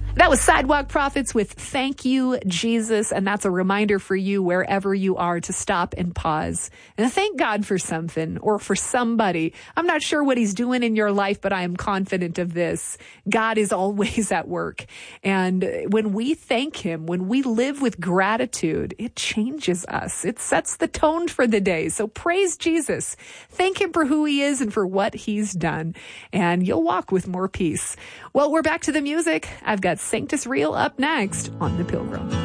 That was Sidewalk Prophets with Thank You, Jesus. And that's a reminder for you wherever you are to stop and pause and thank God for something or for somebody. I'm not sure what he's doing in your life, but I am confident of this. God is always at work. And when we thank him, when we live with gratitude, it changes us. It sets the tone for the day. So praise Jesus. Thank him for who he is and for what he's done. And you'll walk with more peace. Well, we're back to the music. I've got Sanctus Real up next on The Pilgrim.